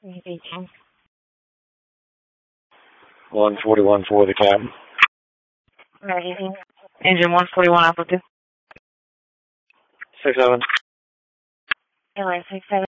18. 141 for the captain. Right, 18. Engine 141 Alpha 2. 67. Airline 67.